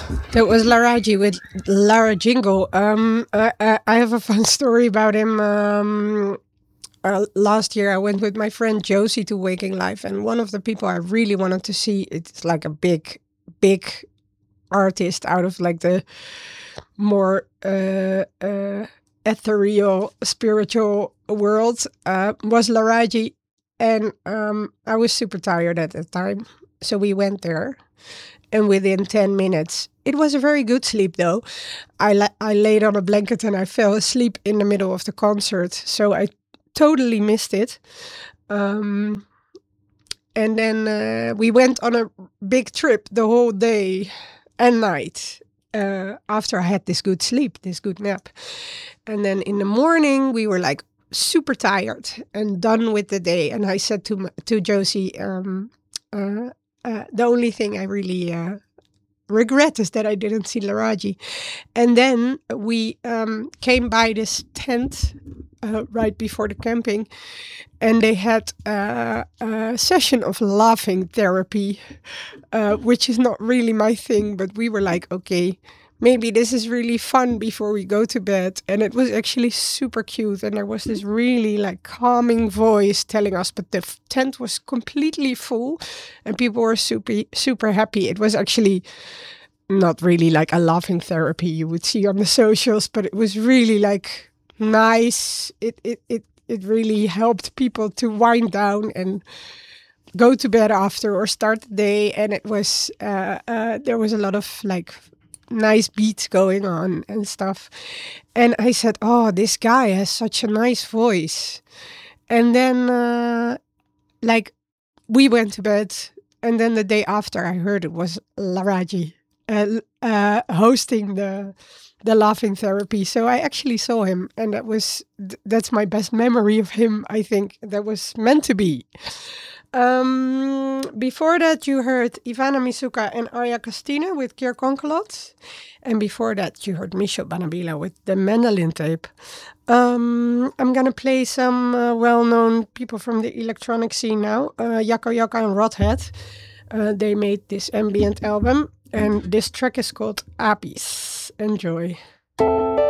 That was Laraji with Lara Jingle. I have a fun story about him. Last year, I went with my friend Josie to Waking Life, and one of the people I really wanted to see, it's like a big artist out of like the more ethereal, spiritual world, was Laraji. And I was super tired at the time. So we went there. And within 10 minutes, it was a very good sleep though. I laid on a blanket and I fell asleep in the middle of the concert. So I totally missed it. And then we went on a big trip the whole day and night after I had this good sleep, this good nap. And then in the morning, we were like super tired and done with the day. And I said to Josie, the only thing I really regret is that I didn't see Laraji. And then we came by this tent right before the camping, and they had a session of laughing therapy, which is not really my thing, but we were like, okay, maybe this is really fun before we go to bed. And it was actually super cute. And there was this really like calming voice telling us, but the tent was completely full and people were super happy. It was actually not really like a laughing therapy you would see on the socials, but it was really like nice. It really helped people to wind down and go to bed after or start the day. And it was there was a lot of like nice beats going on and stuff. And I said, oh, this guy has such a nice voice. And then like we went to bed, and then the day after I heard it was Laraji hosting the laughing therapy. So I actually saw him, and that's my best memory of him. I think that was meant to be. Before that, you heard Ivana Misuka and Aya Castina with Kier Conkelot. And before that, you heard Michel Banabila with the Mandolin Tape. I'm going to play some well-known people from the electronic scene now. Yaka Yaka and Rodhead. They made this ambient album. And this track is called Apis. Enjoy.